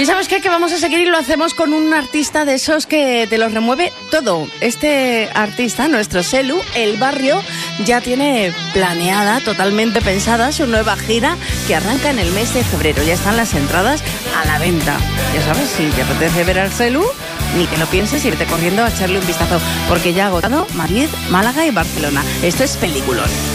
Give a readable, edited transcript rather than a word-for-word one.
¿Y sabes qué? Que vamos a seguir y lo hacemos con un artista de esos que te los remueve todo. Este artista, nuestro Selu, El Barrio, ya tiene planeada, totalmente pensada, su nueva gira que arranca en el mes de febrero. Ya están las entradas a la venta. Ya sabes, si te apetece ver al Selu, ni que lo pienses, irte corriendo a echarle un vistazo, porque ya ha agotado Madrid, Málaga y Barcelona. Esto es peliculón.